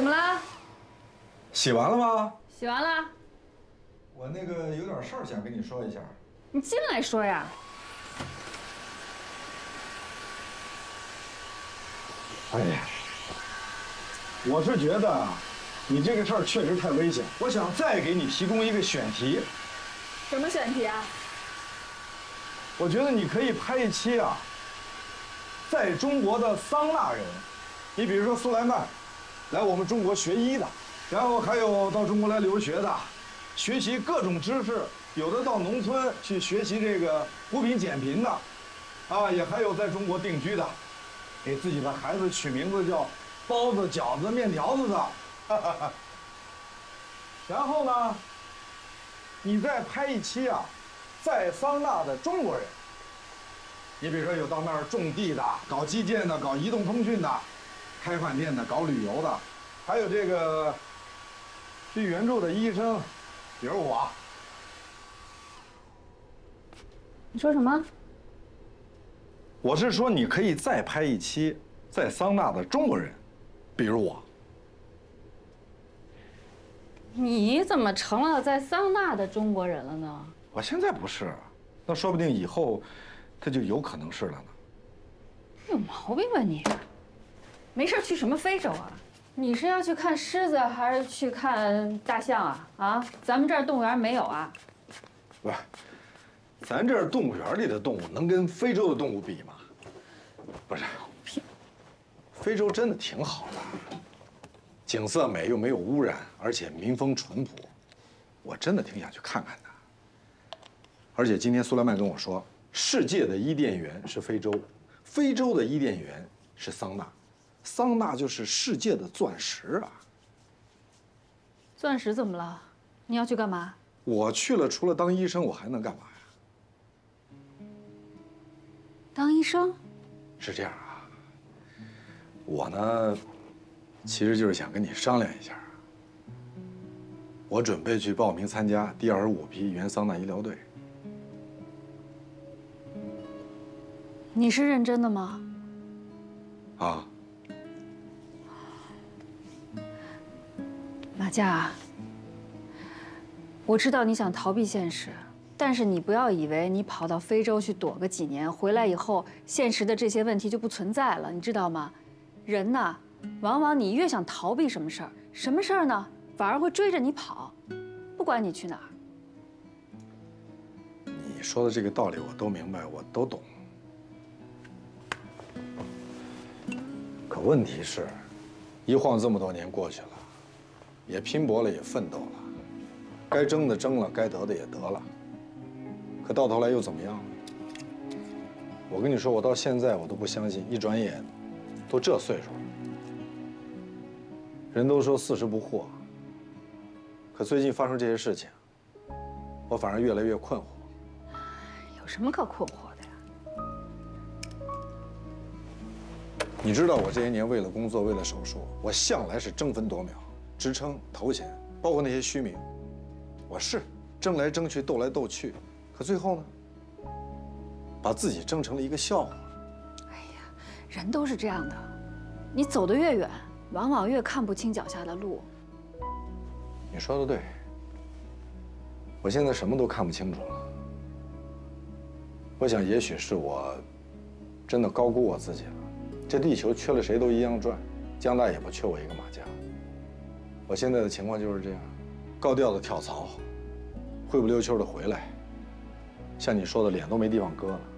怎么了？ 洗完了吗？ 洗完了。 我那个有点事儿想跟你说一下。 你进来说呀。 哎呀，我是觉得你这个事儿确实太危险，我想再给你提供一个选题。 什么选题啊？ 我觉得你可以拍一期啊，在中国的桑拿人，你比如说苏莱曼，来我们中国学医的，然后还有到中国来留学的，学习各种知识，有的到农村去学习这个扶贫减贫的，啊，也还有在中国定居的，给自己的孩子取名字叫包子、饺子、面条子的，然后呢，你再拍一期啊，在桑拿的中国人。你比如说有到那儿种地的、搞基建的、搞移动通讯的、开饭店的、搞旅游的，还有这个去援助的医生，比如我。 你说什么？ 我是说你可以再拍一期在桑拿的中国人，比如我。 你怎么成了在桑拿的中国人了呢？ 我现在不是，那说不定以后他就有可能是了呢。 有毛病吧你？没事去什么非洲啊？你是要去看狮子还是去看大象啊？啊，咱们这儿动物园没有啊？ 不是，咱这儿动物园里的动物能跟非洲的动物比吗？不是，非洲真的挺好的，景色美又没有污染，而且民风淳朴，我真的挺想去看看的。而且今天苏莱曼跟我说，世界的伊甸园是非洲，非洲的伊甸园是桑拿，桑拿就是世界的钻石啊！ 钻石怎么了？你要去干嘛？ 我去了，除了当医生，我还能干嘛呀？ 当医生？ 是这样啊，我呢，其实就是想跟你商量一下，我准备去报名参加第25批原桑拿医疗队。 你是认真的吗？ 啊， 马佳，我知道你想逃避现实，但是你不要以为你跑到非洲去躲个几年，回来以后现实的这些问题就不存在了，你知道吗？人呐，往往你越想逃避什么事儿呢，反而会追着你跑，不管你去哪儿。 你说的这个道理我都明白，我都懂。可问题是，一晃这么多年过去了，也拼搏了，也奋斗了，该争的争了，该得的也得了。可到头来又怎么样呢？我跟你说，我到现在我都不相信，一转眼，都这岁数了。人都说40不惑，可最近发生这些事情，我反而越来越困惑。 有什么可困惑的呀？ 你知道我这些年为了工作，为了手术，我向来是争分夺秒，职称、头衔，包括那些虚名，我是争来争去，斗来斗去，可最后呢，把自己争成了一个笑话。 哎呀，人都是这样的，你走得越远，往往越看不清脚下的路。 你说的对，我现在什么都看不清楚了。我想，也许是我真的高估我自己了。这地球缺了谁都一样转，江大也不缺我一个马甲。我现在的情况就是这样，高调的跳槽，灰不溜秋的回来，像你说的，脸都没地方搁了。